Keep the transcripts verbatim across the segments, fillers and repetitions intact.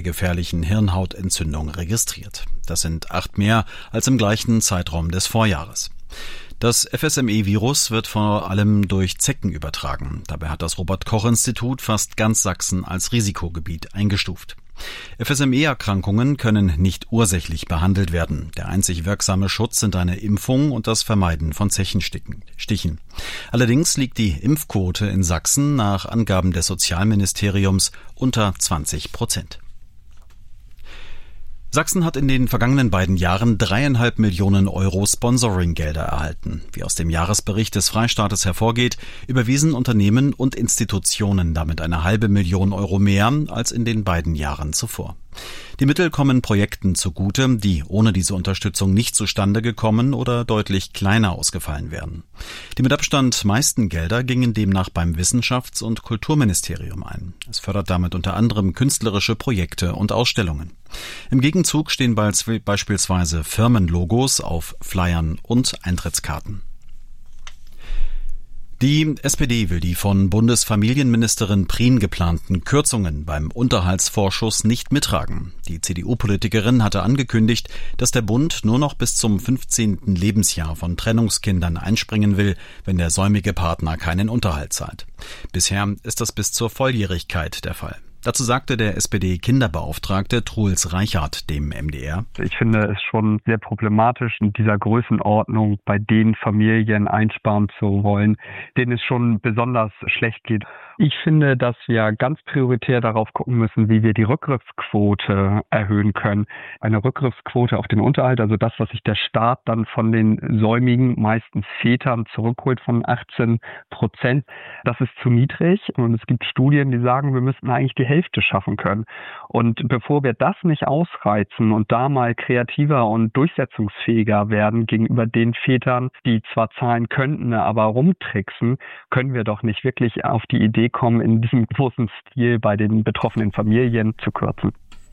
gefährlichen Hirnhautentzündung registriert. Das sind acht mehr als im gleichen Zeitraum des Vorjahres. Das F S M E-Virus wird vor allem durch Zecken übertragen. Dabei hat das Robert-Koch-Institut fast ganz Sachsen als Risikogebiet eingestuft. F S M E-Erkrankungen können nicht ursächlich behandelt werden. Der einzig wirksame Schutz sind eine Impfung und das Vermeiden von Zechenstichen. Allerdings liegt die Impfquote in Sachsen nach Angaben des Sozialministeriums unter zwanzig Prozent. Sachsen hat in den vergangenen beiden Jahren dreieinhalb Millionen Euro Sponsoringgelder erhalten. Wie aus dem Jahresbericht des Freistaates hervorgeht, überwiesen Unternehmen und Institutionen damit eine halbe Million Euro mehr als in den beiden Jahren zuvor. Die Mittel kommen Projekten zugute, die ohne diese Unterstützung nicht zustande gekommen oder deutlich kleiner ausgefallen wären. Die mit Abstand meisten Gelder gingen demnach beim Wissenschafts- und Kulturministerium ein. Es fördert damit unter anderem künstlerische Projekte und Ausstellungen. Im Gegenzug stehen beispielsweise Firmenlogos auf Flyern und Eintrittskarten. Die S P D will die von Bundesfamilienministerin Prien geplanten Kürzungen beim Unterhaltsvorschuss nicht mittragen. Die C D U-Politikerin hatte angekündigt, dass der Bund nur noch bis zum fünfzehnten Lebensjahr von Trennungskindern einspringen will, wenn der säumige Partner keinen Unterhalt zahlt. Bisher ist das bis zur Volljährigkeit der Fall. Dazu sagte der S P D-Kinderbeauftragte Truls Reichert dem M D R: Ich finde es schon sehr problematisch, in dieser Größenordnung bei den Familien einsparen zu wollen, denen es schon besonders schlecht geht. Ich finde, dass wir ganz prioritär darauf gucken müssen, wie wir die Rückgriffsquote erhöhen können. Eine Rückgriffsquote auf den Unterhalt, also das, was sich der Staat dann von den säumigen, meistens Vätern, zurückholt von achtzehn Prozent, das ist zu niedrig. Und es gibt Studien, die sagen, wir müssten eigentlich die Hälfte schaffen können. Und bevor wir das nicht ausreizen und da mal kreativer und durchsetzungsfähiger werden gegenüber den Vätern, die zwar zahlen könnten, aber rumtricksen, können wir doch nicht wirklich auf die Idee kommen, in diesem großen Stil bei den betroffenen Familien zu kürzen.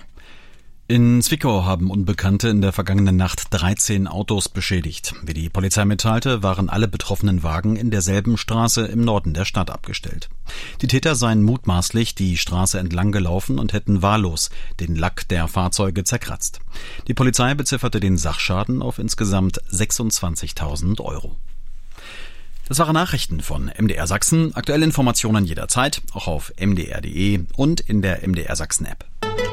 In Zwickau haben Unbekannte in der vergangenen Nacht dreizehn Autos beschädigt. Wie die Polizei mitteilte, waren alle betroffenen Wagen in derselben Straße im Norden der Stadt abgestellt. Die Täter seien mutmaßlich die Straße entlang gelaufen und hätten wahllos den Lack der Fahrzeuge zerkratzt. Die Polizei bezifferte den Sachschaden auf insgesamt sechsundzwanzigtausend Euro. Das waren Nachrichten von M D R Sachsen. Aktuelle Informationen jederzeit, auch auf m d r punkt d e und in der M D R Sachsen App.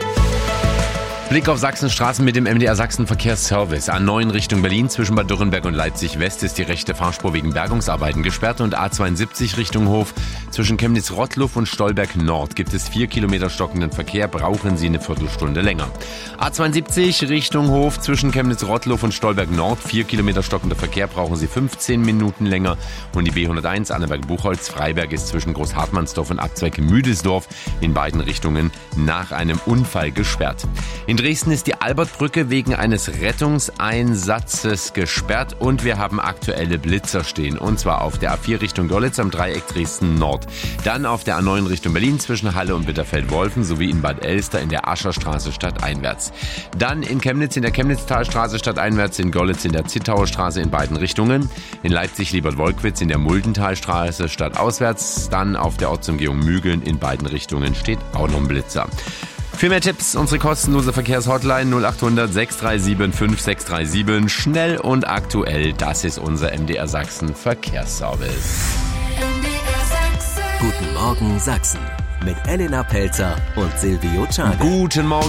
Blick auf Sachsenstraßen mit dem M D R Sachsen Verkehrsservice. A neun Richtung Berlin zwischen Bad Dürrenberg und Leipzig West ist die rechte Fahrspur wegen Bergungsarbeiten gesperrt und A zweiundsiebzig Richtung Hof zwischen Chemnitz-Rottluff und Stolberg Nord gibt es vier Kilometer stockenden Verkehr, brauchen Sie eine Viertelstunde länger. A zweiundsiebzig Richtung Hof zwischen Chemnitz-Rottluff und Stolberg Nord, vier Kilometer stockender Verkehr, brauchen Sie fünfzehn Minuten länger. Und die B hunderteins Annaberg-Buchholz-Freiberg ist zwischen Großhartmannsdorf und Abzweig Müdelsdorf in beiden Richtungen nach einem Unfall gesperrt. In Dresden ist die Albertbrücke wegen eines Rettungseinsatzes gesperrt und wir haben aktuelle Blitzer stehen. Und zwar auf der A vier Richtung Görlitz am Dreieck Dresden Nord. Dann auf der A neun Richtung Berlin zwischen Halle und Bitterfeld-Wolfen sowie in Bad Elster in der Ascherstraße stadteinwärts. Dann in Chemnitz in der Chemnitztalstraße stadteinwärts, in Görlitz in der Zittauer Straße in beiden Richtungen. In Leipzig Liebert-Wolkwitz in der Muldentalstraße stadtauswärts. Dann auf der Ortsumgehung Mügeln in beiden Richtungen steht auch noch ein Blitzer. Für mehr Tipps unsere kostenlose Verkehrshotline null acht hundert sechs drei sieben fünf sechs drei sieben. Schnell und aktuell, das ist unser M D R Sachsen Verkehrsservice. M D R Sachsen. Guten Morgen Sachsen mit Elena Pelzer und Silvio Czarek. Guten Morgen.